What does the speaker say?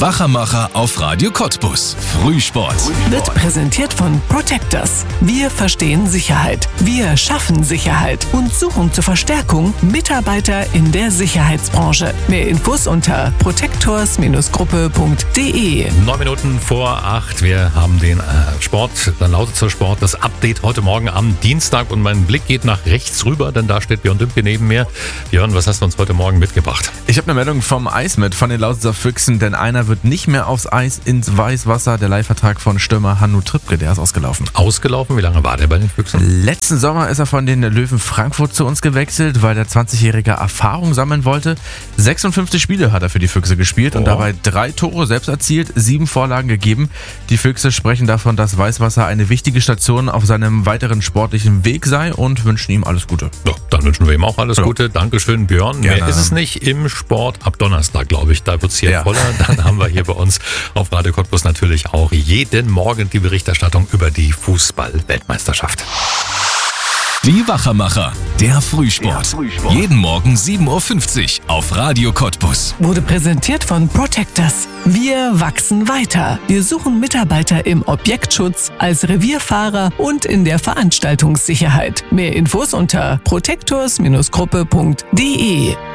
Wachamacher auf Radio Cottbus. Frühsport. Wird präsentiert von Protectors. Wir verstehen Sicherheit. Wir schaffen Sicherheit und suchen zur Verstärkung Mitarbeiter in der Sicherheitsbranche. Mehr Infos unter protectors-gruppe.de. 9 Minuten vor 8. Wir haben den Sport, dann lautet zur Sport, das Update heute Morgen am Dienstag. Und mein Blick geht nach rechts rüber, denn da steht Björn Dümke neben mir. Björn, was hast du uns heute Morgen mitgebracht? Ich habe eine Meldung vom Eis mit, von den Lausitzer Füchsen, denn einer wird nicht mehr aufs Eis ins Weißwasser. Der Leihvertrag von Stürmer Hannu Trippke, der ist ausgelaufen. Ausgelaufen? Wie lange war der bei den Füchsen? Letzten Sommer ist er von den Löwen Frankfurt zu uns gewechselt, weil der 20-Jährige Erfahrung sammeln wollte. 56 Spiele hat er für die Füchse gespielt und dabei 3 Tore selbst erzielt, 7 Vorlagen gegeben. Die Füchse sprechen davon, dass Weißwasser eine wichtige Station auf seinem weiteren sportlichen Weg sei und wünschen ihm alles Gute. Ja, dann wünschen wir ihm auch alles Gute. Dankeschön, Björn. Gerne. Mehr ist es nicht im Sport. Ab Donnerstag, glaube ich, da wird es hier voller. Dann haben wir hier bei uns auf Radio Cottbus natürlich auch jeden Morgen die Berichterstattung über die Fußball-Weltmeisterschaft. Die Wachamacher. Der Frühsport. Jeden Morgen 7.50 Uhr auf Radio Cottbus. Wurde präsentiert von Protectors. Wir wachsen weiter. Wir suchen Mitarbeiter im Objektschutz, als Revierfahrer und in der Veranstaltungssicherheit. Mehr Infos unter protectors-gruppe.de.